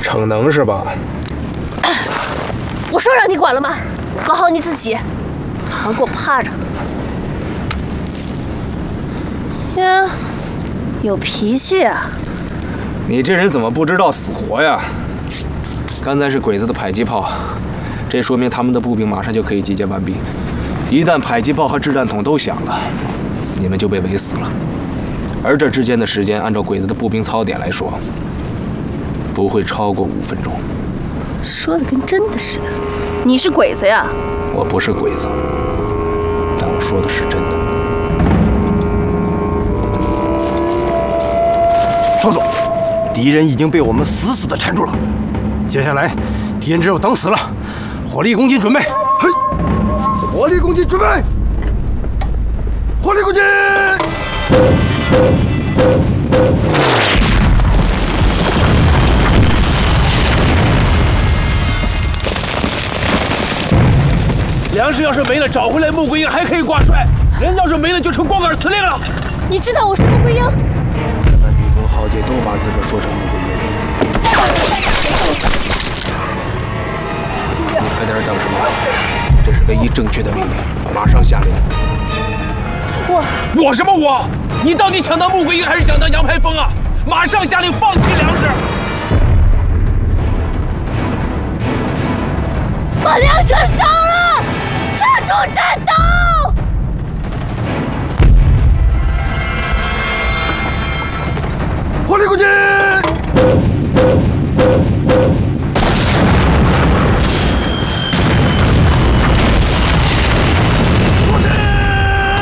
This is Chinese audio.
逞能是吧？ 我说让你管了吗？管好你自己，好好给我趴着。呀，有脾气啊！ 你这人怎么不知道死活呀？刚才是鬼子的迫击炮，这说明他们的步兵马上就可以集结完毕。一旦迫击炮和掷弹筒都响了，你们就被围死了。而这之间的时间，按照鬼子的步兵操点来说，不会超过5分钟。 说的跟真的似的。你是鬼子呀？ 我不是鬼子，但我说的是真的。 少总，敌人已经被我们死死地缠住了。接下来，敌人只有等死了。火力攻击准备，嘿！火力攻击准备，火力攻击！ 粮食要是没了，找回来穆桂英还可以挂帅；人要是没了，就成光杆司令了。 你知道我是穆桂英？ 那女中豪杰都把自个儿说成穆桂英，你还在这等什么？这是唯一正确的命令，马上下令。我什么我？你到底想当穆桂英还是想当杨排风啊？马上下令放弃粮食， 把粮食烧了，撤出战斗！